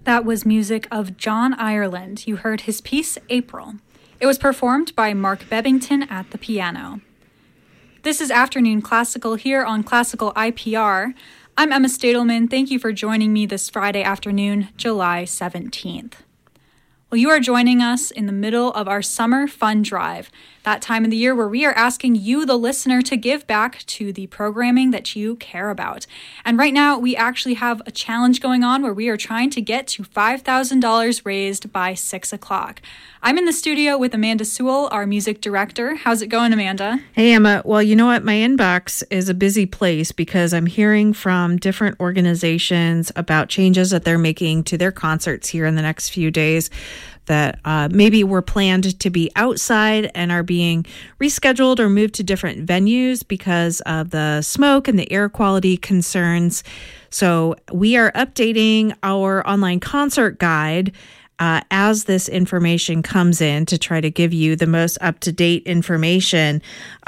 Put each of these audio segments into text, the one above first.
That was music of John Ireland. You heard his piece, April. It was performed by Mark Bebbington at the piano. This is Afternoon Classical here on Classical IPR. I'm Emma Stadelman. Thank you for joining me this Friday afternoon, July 17th. Well, you are joining us in the middle of our summer fun drive, that time of the year where we are asking you, the listener, to give back to the programming that you care about. And right now, we actually have a challenge going on where we are trying to get to $5,000 raised by 6 o'clock. I'm in the studio with Amanda Sewell, our music director. How's it going, Amanda? Hey, Emma. Well, you know what? My inbox is a busy place because I'm hearing from different organizations about changes that they're making to their concerts here in the next few days that maybe were planned to be outside and are being rescheduled or moved to different venues because of the smoke and the air quality concerns. So we are updating our online concert guide as this information comes in to try to give you the most up-to-date information.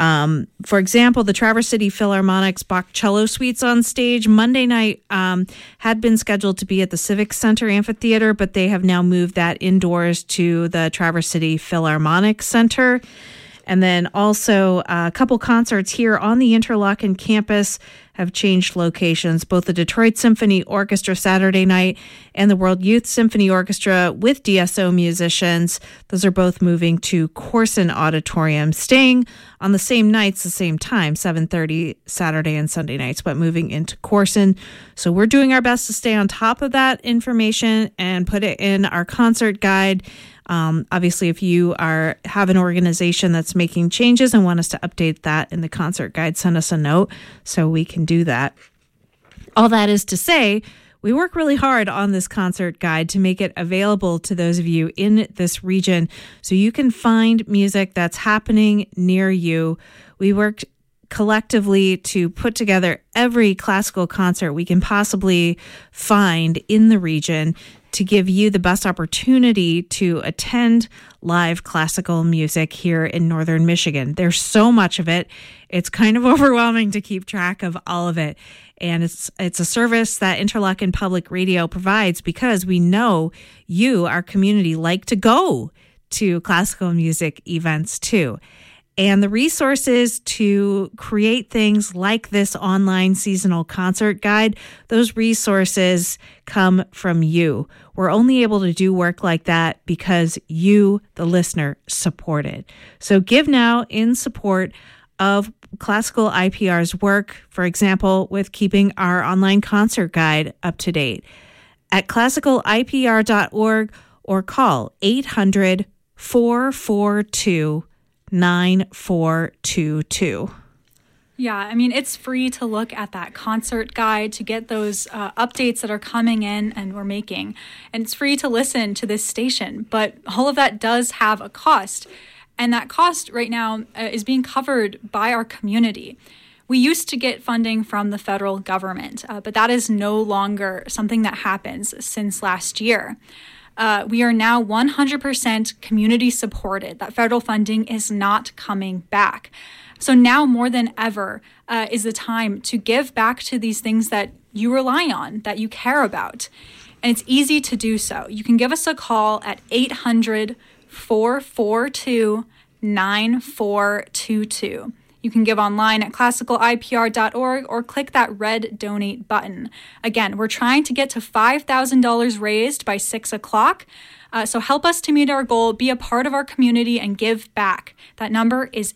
For example, the Traverse City Philharmonic's Bach Cello Suites on stage Monday night had been scheduled to be at the Civic Center Amphitheater, but they have now moved that indoors to the Traverse City Philharmonic Center. And then also a couple concerts here on the Interlochen campus have changed locations. Both the Detroit Symphony Orchestra Saturday night and the World Youth Symphony Orchestra with DSO musicians. Those are both moving to Corson Auditorium, staying on the same nights, the same time, 7:30 Saturday and Sunday nights, but moving into Corson. So we're doing our best to stay on top of that information and put it in our concert guide. Obviously, if you have an organization that's making changes and want us to update that in the concert guide, send us a note so we can do that. All that is to say, we work really hard on this concert guide to make it available to those of you in this region so you can find music that's happening near you. We worked collectively to put together every classical concert we can possibly find in the region to give you the best opportunity to attend live classical music here in Northern Michigan. There's so much of it. It's kind of overwhelming to keep track of all of it. And it's a service that Interlochen Public Radio provides because we know you, our community, like to go to classical music events too. And the resources to create things like this online seasonal concert guide, those resources come from you. We're only able to do work like that because you, the listener, support it. So give now in support of Classical IPR's work, for example, with keeping our online concert guide up to date at classicalipr.org or call 800-442-9422. Yeah, I mean, it's free to look at that concert guide to get those updates that are coming in and we're making. And it's free to listen to this station, but all of that does have a cost. And that cost right now is being covered by our community. We used to get funding from the federal government, but that is no longer something that happens since last year. We are now 100% community supported. That federal funding is not coming back. So now more than ever is the time to give back to these things that you rely on, that you care about. And it's easy to do so. You can give us a call at 800-442-9422. You can give online at classicalipr.org or click that red donate button. Again, we're trying to get to $5,000 raised by 6 o'clock. So help us to meet our goal, be a part of our community, and give back. That number is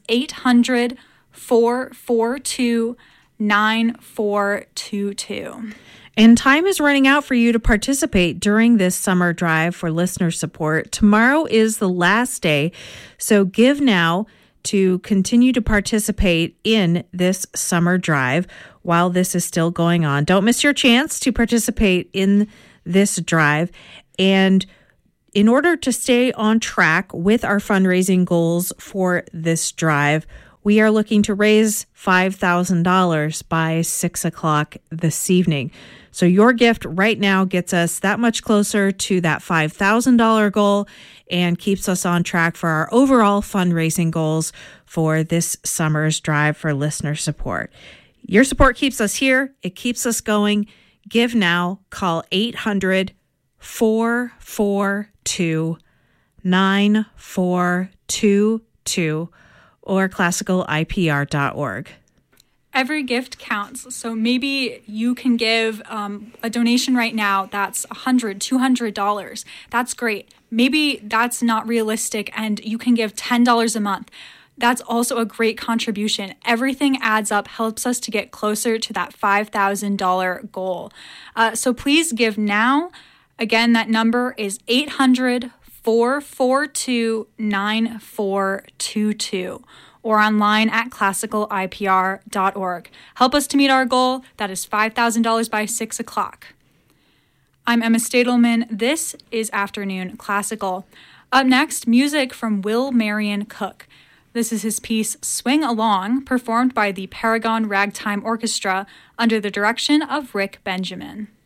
800-442-9422. And time is running out for you to participate during this summer drive for listener support. Tomorrow is the last day, so give now to continue to participate in this summer drive while this is still going on. Don't miss your chance to participate in this drive. And in order to stay on track with our fundraising goals for this drive, we are looking to raise $5,000 by 6 o'clock this evening. So your gift right now gets us that much closer to that $5,000 goal and keeps us on track for our overall fundraising goals for this summer's drive for listener support. Your support keeps us here. It keeps us going. Give now. Call 800 442 9422 or classicalipr.org. Every gift counts. So maybe you can give a donation right now that's $100, $200. That's great. Maybe that's not realistic and you can give $10 a month. That's also a great contribution. Everything adds up, helps us to get closer to that $5,000 goal. So please give now. Again, that number is 800-442-9422. or online at classicalipr.org. Help us to meet our goal. That is $5,000 by 6 o'clock. I'm Emma Stadelman. This is Afternoon Classical. Up next, music from Will Marion Cook. This is his piece Swing Along, performed by the Paragon Ragtime Orchestra under the direction of Rick Benjamin.